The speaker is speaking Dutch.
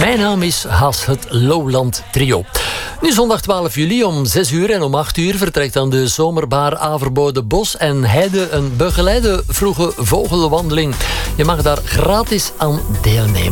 Mijn naam is Haas, het Lowland Trio. Nu zondag 12 juli om 6 uur en om 8 uur vertrekt aan de zomerbaar Averbode Bos en Heide een begeleide vroege vogelwandeling. Je mag daar gratis aan deelnemen.